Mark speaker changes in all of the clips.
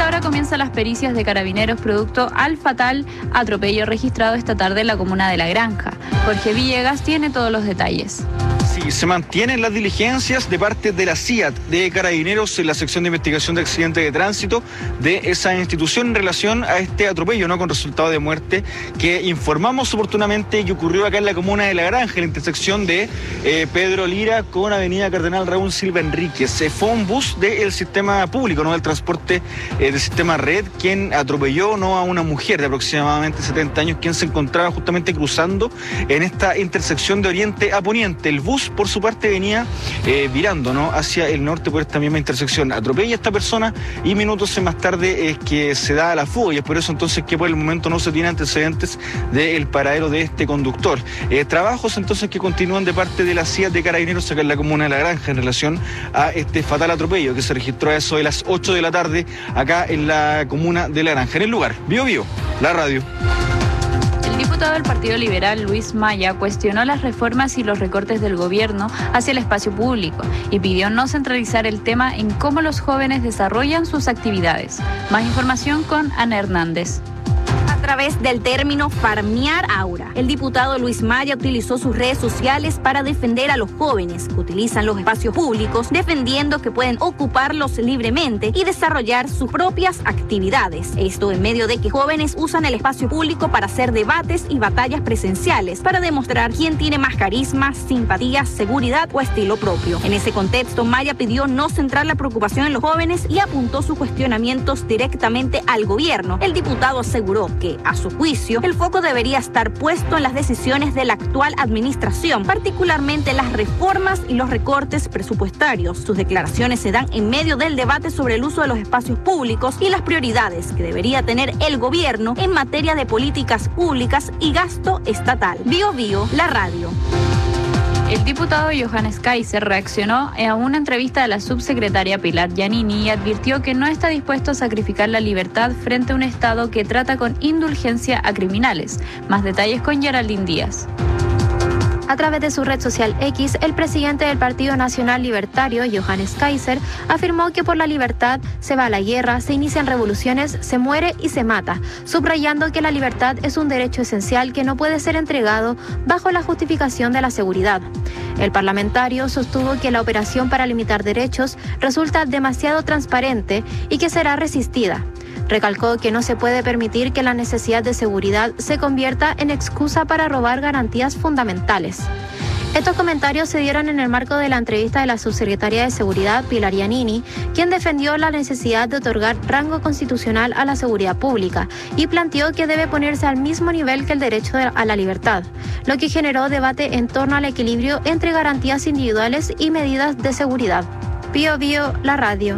Speaker 1: esta hora comienzan las pericias de Carabineros producto al fatal atropello registrado esta tarde en la comuna de La Granja. Jorge Villegas tiene todos los detalles.
Speaker 2: Sí, se mantienen las diligencias de parte de la CIAT, de Carabineros, en la sección de investigación de accidentes de tránsito de esa institución en relación a este atropello, ¿no?, con resultado de muerte que informamos oportunamente que ocurrió acá en la comuna de La Granja, en la intersección de Pedro Lira con Avenida Cardenal Raúl Silva Enríquez. Fue un bus del sistema público, ¿no?, del transporte del sistema Red, quien atropelló, ¿no?, a una mujer de aproximadamente 70 años, quien se encontraba justamente cruzando en esta intersección de oriente a poniente. El bus, por su parte, venía virando, ¿no?, hacia el norte por esta misma intersección. Atropella a esta persona y minutos más tarde es que se da a la fuga, y es por eso entonces que por el momento no se tiene antecedentes del paradero de este conductor. Trabajos entonces que continúan de parte de la CIA de Carabineros acá en la comuna de La Granja en relación a este fatal atropello que se registró a eso de las 8 de la tarde acá en la comuna de La Granja. En el lugar, Bio, la radio.
Speaker 1: El diputado del Partido Liberal, Luis Maya, cuestionó las reformas y los recortes del gobierno hacia el espacio público y pidió no centralizar el tema en cómo los jóvenes desarrollan sus actividades. Más información con Ana Hernández.
Speaker 3: A través del término farmear aura, el diputado Luis Maya utilizó sus redes sociales para defender a los jóvenes que utilizan los espacios públicos, defendiendo que pueden ocuparlos libremente y desarrollar sus propias actividades. Esto en medio de que jóvenes usan el espacio público para hacer debates y batallas presenciales, para demostrar quién tiene más carisma, simpatía, seguridad o estilo propio. En ese contexto, Maya pidió no centrar la preocupación en los jóvenes y apuntó sus cuestionamientos directamente al gobierno. El diputado aseguró que, a su juicio, el foco debería estar puesto en las decisiones de la actual administración, particularmente las reformas y los recortes presupuestarios. Sus declaraciones se dan en medio del debate sobre el uso de los espacios públicos y las prioridades que debería tener el gobierno en materia de políticas públicas y gasto estatal. Bio, la radio.
Speaker 1: El diputado Johannes Kaiser reaccionó a una entrevista de la subsecretaria Pilar Giannini y advirtió que no está dispuesto a sacrificar la libertad frente a un Estado que trata con indulgencia a criminales. Más detalles con Geraldine Díaz.
Speaker 4: A través de su red social X, el presidente del Partido Nacional Libertario, Johannes Kaiser, afirmó que por la libertad se va a la guerra, se inician revoluciones, se muere y se mata, subrayando que la libertad es un derecho esencial que no puede ser entregado bajo la justificación de la seguridad. El parlamentario sostuvo que la operación para limitar derechos resulta demasiado transparente y que será resistida. Recalcó que no se puede permitir que la necesidad de seguridad se convierta en excusa para robar garantías fundamentales. Estos comentarios se dieron en el marco de la entrevista de la subsecretaria de Seguridad, Pilar Giannini, quien defendió la necesidad de otorgar rango constitucional a la seguridad pública y planteó que debe ponerse al mismo nivel que el derecho a la libertad, lo que generó debate en torno al equilibrio entre garantías individuales y medidas de seguridad. Bio, la radio.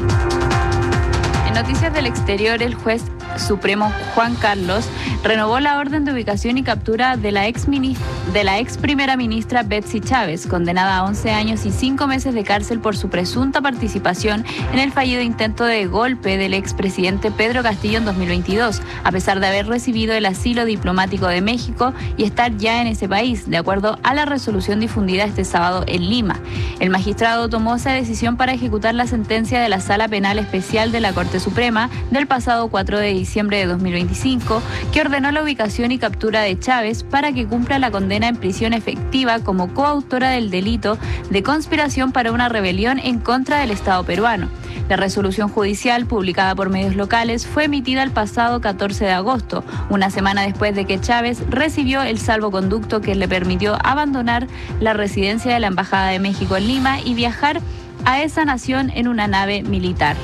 Speaker 1: Noticias del exterior, el juez supremo Juan Carlos renovó la orden de ubicación y captura de la ex primera ministra Betsy Chávez, condenada a 11 años y 5 meses de cárcel por su presunta participación en el fallido intento de golpe del expresidente Pedro Castillo en 2022, a pesar de haber recibido el asilo diplomático de México y estar ya en ese país, de acuerdo a la resolución difundida este sábado en Lima. El magistrado tomó esa decisión para ejecutar la sentencia de la Sala Penal Especial de la Corte Suprema del pasado 4 de diciembre de 2025, que ordenó la ubicación y captura de Chávez para que cumpla la condena en prisión efectiva como coautora del delito de conspiración para una rebelión en contra del Estado peruano. La resolución judicial, publicada por medios locales, fue emitida el pasado 14 de agosto, una semana después de que Chávez recibió el salvoconducto que le permitió abandonar la residencia de la Embajada de México en Lima y viajar a esa nación en una nave militar.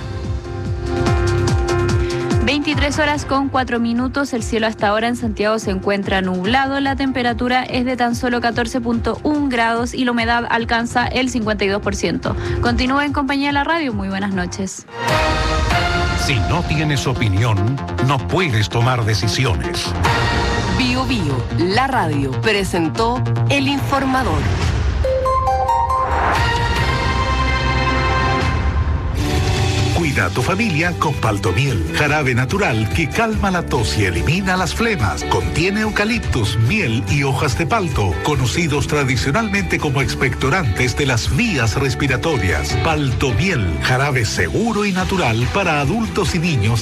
Speaker 1: 23 horas con 4 minutos, el cielo hasta ahora en Santiago se encuentra nublado, la temperatura es de tan solo 14.1 grados y la humedad alcanza el 52%. Continúa en compañía de la radio, muy buenas noches.
Speaker 5: Si no tienes opinión, no puedes tomar decisiones.
Speaker 6: Bio, la radio, presentó El Informador.
Speaker 5: Cuida a tu familia con Paltomiel, jarabe natural que calma la tos y elimina las flemas. Contiene eucaliptus, miel y hojas de palto, conocidos tradicionalmente como expectorantes de las vías respiratorias. Paltomiel, jarabe seguro y natural para adultos y niños